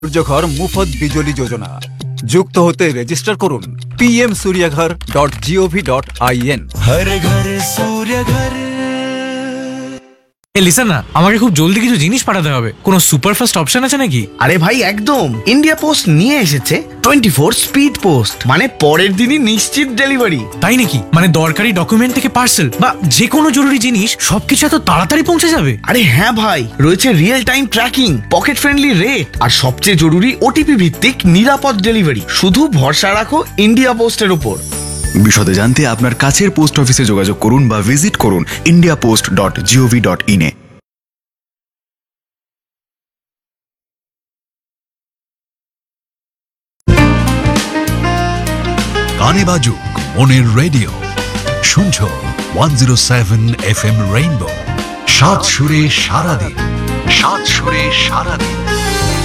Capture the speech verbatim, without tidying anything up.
সূর্যঘর মুফত বিজলি যোজনা যুক্ত হতে রেজিস্টার করুন PM সূর্যঘর dot gov dot in. হর ঘর সূর্যঘর। এ লিসেন না, আমাকে খুব জলদি কিছু জিনিস পাঠাতে হবে। কোনো সুপারফাস্ট অপশন আছে নাকি? আরে ভাই একদম, ইন্ডিয়া পোস্ট নিয়ে এসেছে টোয়েন্টি ফোর স্পিড পোস্ট, মানে পরের দিনই নিশ্চিত ডেলিভারি। তাই নাকি? মানে দরকারি ডকুমেন্ট থেকে পার্সেল বা যে কোনো জরুরি জিনিস সবকিছু এত তাড়াতাড়ি পৌঁছে যাবে? আরে হ্যাঁ ভাই, রয়েছে real time tracking, pocket friendly rate আর সবচেয়ে জরুরি ওটিপি ভিত্তিক নিরাপদ ডেলিভারি। শুধু ভরসা রাখো ইন্ডিয়া পোস্টের উপর। বিশদে জানতে আপনার কাছের পোস্ট অফিসে যোগাযোগ করুন বা ভিজিট করুন India post dot gov dot in a. গানে বাজুক মনের রেডিও, শুনছো one zero seven F M rainbow. সাত সুরে সারাদিন, সাত সুরে সারাদিন।